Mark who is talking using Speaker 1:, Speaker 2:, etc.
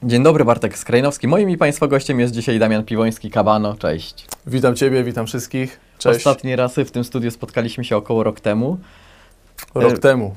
Speaker 1: Dzień dobry, Bartek Skrajnowski. Moim i Państwa gościem jest dzisiaj Damian Piwoński-Kabano. Cześć.
Speaker 2: Witam Ciebie, witam wszystkich. Cześć.
Speaker 1: Ostatni raz w tym studiu spotkaliśmy się około rok temu.
Speaker 2: Rok temu.